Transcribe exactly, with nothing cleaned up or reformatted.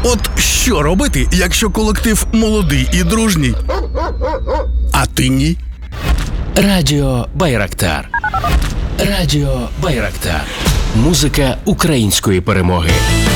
От що робити, якщо колектив молодий і дружній, а ти ні? Радіо Байрактар. Радіо Байрактар. Музика української перемоги.